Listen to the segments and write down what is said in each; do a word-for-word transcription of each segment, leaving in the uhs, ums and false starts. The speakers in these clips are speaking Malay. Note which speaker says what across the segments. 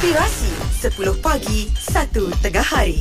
Speaker 1: Inspirasi sepuluh pagi, satu tengah hari.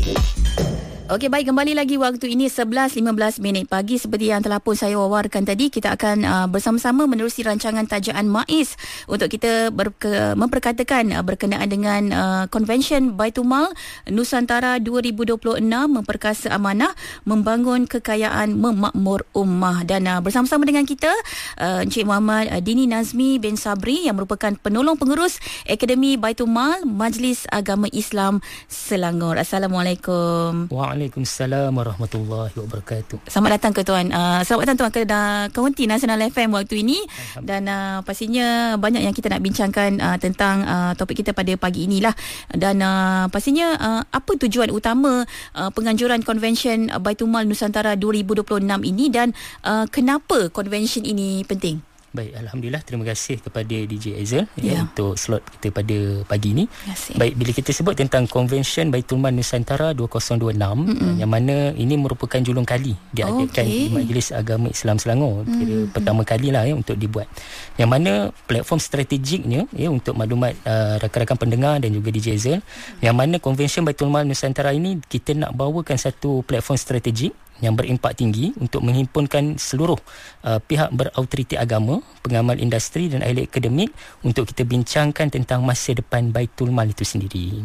Speaker 2: Okey, baik, kembali lagi waktu ini sebelas lima belas minit pagi. Seperti yang telah pun saya wawarkan tadi, kita akan uh, bersama-sama menerusi rancangan tajaan MAIS untuk kita berke, memperkatakan uh, berkenaan dengan uh, Convention Baitulmal Nusantara dua ribu dua puluh enam, memperkasa amanah, membangun kekayaan, memakmur ummah. Dan uh, bersama-sama dengan kita uh, Encik Muhammad uh, Dini Nazmi bin Sabri yang merupakan penolong pengurus Akademi Baitulmal Majlis Agama Islam Selangor. Assalamualaikum.
Speaker 3: Waalaikumsalam warahmatullahi wabarakatuh.
Speaker 2: Selamat datang ke Tuan. Uh, selamat datang Tuan ke uh, Kaunti Nasional F M waktu ini. Dan uh, pastinya banyak yang kita nak bincangkan uh, tentang uh, topik kita pada pagi inilah. Dan uh, pastinya uh, apa tujuan utama uh, penganjuran Convention Baitulmal Nusantara dua ribu dua puluh enam ini, dan uh, kenapa convention ini penting?
Speaker 3: Baik, Alhamdulillah, terima kasih kepada D J Aizal
Speaker 2: ya.
Speaker 3: ya, untuk slot kita pada pagi ini. Baik, bila kita sebut tentang Convention Baitulmal Nusantara dua ribu dua puluh enam, mm-hmm. yang mana ini merupakan julung kali diadakan okay. di Majlis Agama Islam Selangor. Mm-hmm. Kira pertama kalilah ya untuk dibuat. Yang mana platform strategiknya ya, untuk maklumat uh, rakan-rakan pendengar dan juga D J Aizal, mm-hmm. yang mana Convention Baitulmal Nusantara ini kita nak bawakan satu platform strategik yang berimpak tinggi untuk menghimpunkan seluruh uh, pihak berautoriti agama, pengamal industri dan ahli akademik untuk kita bincangkan tentang masa depan Baitulmal itu sendiri.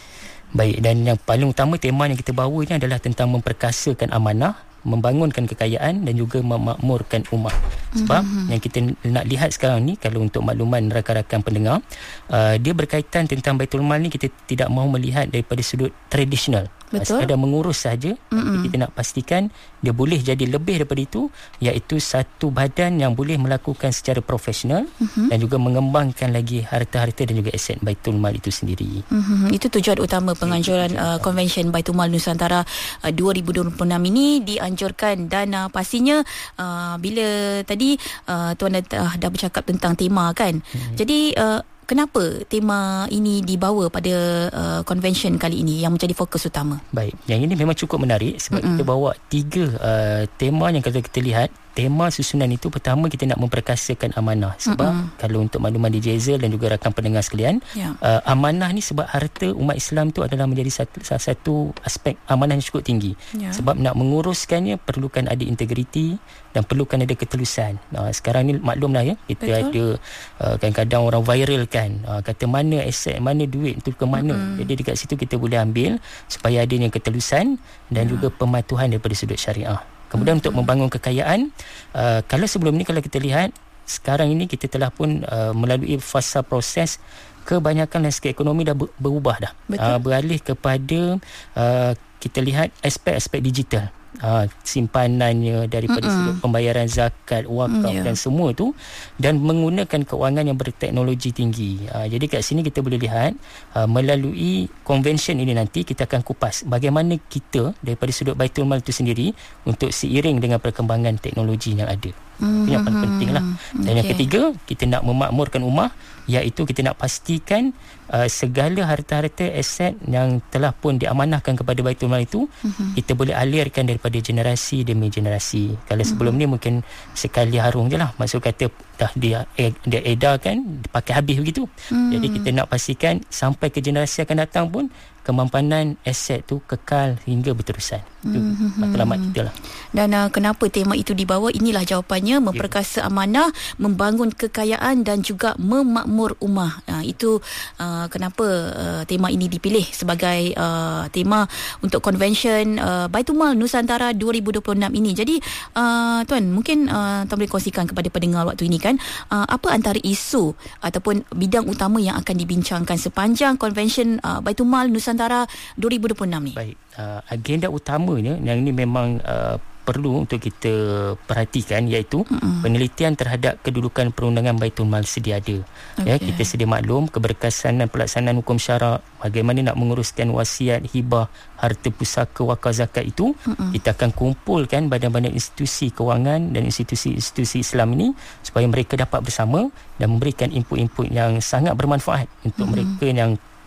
Speaker 3: Baik, dan yang paling utama tema yang kita bawa ini adalah tentang memperkasakan amanah, membangunkan kekayaan dan juga memakmurkan ummah. Sebab mm-hmm. yang kita nak lihat sekarang ni, kalau untuk makluman rakan-rakan pendengar, uh, dia berkaitan tentang Baitulmal ni, kita tidak mahu melihat daripada sudut tradisional. Betul. Sekadar mengurus saja, tapi kita nak pastikan dia boleh jadi lebih daripada itu, iaitu satu badan yang boleh melakukan secara profesional mm-hmm. dan juga mengembangkan lagi harta-harta dan juga aset Baitulmal itu sendiri.
Speaker 2: Mm-hmm. Itu tujuan utama penganjuran uh, Convention Baitulmal Nusantara uh, dua ribu dua puluh enam ini dianjurkan. Dan uh, pastinya uh, bila tadi uh, Tuan dah, dah bercakap tentang tema kan, mm-hmm. jadi uh, kenapa tema ini dibawa pada uh, convention kali ini yang menjadi fokus utama?
Speaker 3: Baik, yang ini memang cukup menarik sebab mm-hmm. kita bawa tiga uh, tema yang kalau kita lihat, tema susunan itu pertama kita nak memperkasakan amanah. Sebab mm-hmm. kalau untuk makluman D J Aizal dan juga rakan pendengar sekalian, yeah. uh, amanah ni sebab harta umat Islam tu adalah menjadi satu, salah satu aspek amanah yang cukup tinggi. Yeah. Sebab nak menguruskannya perlukan ada integriti dan perlukan ada ketelusan. Uh, sekarang ni maklumlah ya, kita Betul. ada uh, kadang-kadang orang viral kan, uh, kata mana aset, mana duit tu ke mana. Mm-hmm. Jadi dekat situ kita boleh ambil supaya adanya ketelusan dan yeah. juga pematuhan daripada sudut syariah. Kemudian hmm. untuk membangun kekayaan, uh, kalau sebelum ni kalau kita lihat, sekarang ini kita telah pun uh, melalui fasa proses kebanyakan landscape ekonomi dah ber- berubah dah. Uh, beralih kepada uh, kita lihat aspek-aspek digital. Uh, simpanannya daripada Mm-mm. sudut pembayaran zakat, wakaf yeah. dan semua tu, dan menggunakan kewangan yang berteknologi tinggi. Uh, jadi kat sini kita boleh lihat uh, melalui convention ini nanti kita akan kupas bagaimana kita daripada sudut Baitulmal itu sendiri untuk seiring dengan perkembangan teknologi yang ada. Mm-hmm. Itu yang paling penting lah. Dan okay. yang ketiga, kita nak memakmurkan ummah, iaitu kita nak pastikan uh, segala harta-harta aset yang telah pun diamanahkan kepada Baitulmal itu mm-hmm. kita boleh alirkan daripada generasi demi generasi. Kalau sebelum mm-hmm. ni mungkin sekali harung je lah, maksud kata dah dia, dia edarkan pakai habis begitu. Mm-hmm. Jadi kita nak pastikan sampai ke generasi akan datang pun kemampanan aset tu kekal hingga berterusan. Itu mm-hmm. matlamat kita lah.
Speaker 2: Dan uh, kenapa tema itu dibawa? Inilah jawapannya, memperkasa amanah, membangun kekayaan dan juga memakmur ummah. Uh, itu uh, kenapa uh, tema ini dipilih sebagai uh, tema untuk convention uh, Baitulmal Nusantara dua ribu dua puluh enam ini. Jadi uh, Tuan, mungkin uh, Tuan boleh kongsikan kepada pendengar waktu ini kan, uh, apa antara isu ataupun bidang utama yang akan dibincangkan sepanjang convention uh, Baitulmal Nusantara dua ribu dua puluh enam ni?
Speaker 3: Baik, uh, agenda utamanya yang ini memang uh, perlu untuk kita perhatikan, iaitu mm-hmm. penelitian terhadap kedudukan perundangan Baitulmal sedia ada. Okay. Ya, kita sedia maklum keberkasan dan pelaksanaan hukum syarak, bagaimana nak menguruskan wasiat, hibah, harta pusaka, wakaf, zakat itu, mm-hmm. kita akan kumpulkan badan-badan institusi kewangan dan institusi-institusi Islam ini supaya mereka dapat bersama dan memberikan input-input yang sangat bermanfaat untuk mm-hmm. mereka yang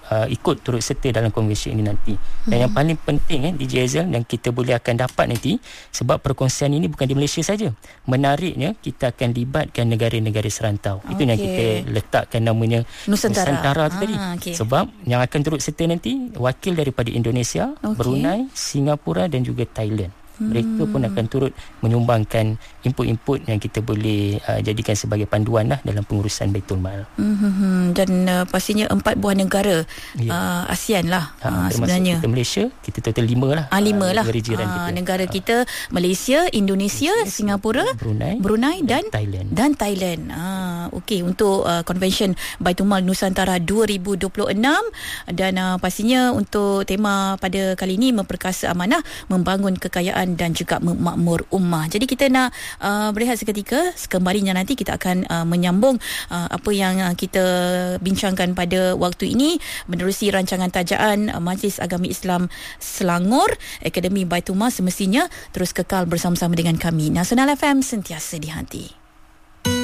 Speaker 3: uh, ikut turut serta dalam konvensyen ini nanti. Dan hmm. yang paling penting eh, D J Hazel, yang kita boleh akan dapat nanti, sebab perkongsian ini bukan di Malaysia saja. Menariknya, kita akan libatkan negara-negara serantau. Okay. Itu yang kita letakkan namanya
Speaker 2: Nusantara,
Speaker 3: Nusantara tu
Speaker 2: ah,
Speaker 3: tadi.
Speaker 2: okay.
Speaker 3: Sebab yang akan turut serta nanti wakil daripada Indonesia, okay. Brunei, Singapura dan juga Thailand. Mereka pun akan turut menyumbangkan input-input yang kita boleh uh, jadikan sebagai panduan lah dalam pengurusan Baitul Mal.
Speaker 2: Hmm, dan uh, pastinya empat buah negara ya. uh, ASEAN lah
Speaker 3: ha, uh, sebenarnya. Kita Malaysia, kita total lima lah.
Speaker 2: Ah, lima lah.
Speaker 3: Negara jiran
Speaker 2: uh,
Speaker 3: kita.
Speaker 2: Negara kita Malaysia, Indonesia, Malaysia, Singapura,
Speaker 3: Brunei,
Speaker 2: Brunei dan,
Speaker 3: dan Thailand.
Speaker 2: Dan Thailand. Ah, okey, untuk uh, Convention Baitul Mal Nusantara dua ribu dua puluh enam, dan uh, pastinya untuk tema pada kali ini memperkasa amanah, membangun kekayaan dan juga memakmur ummah. Jadi kita nak uh, berehat seketika. Sekembalinya nanti kita akan uh, menyambung uh, apa yang uh, kita bincangkan pada waktu ini menerusi rancangan tajaan uh, Majlis Agama Islam Selangor, Akademi Baitul Mal. Semestinya terus kekal bersama-sama dengan kami. Nasional F M, sentiasa di hati.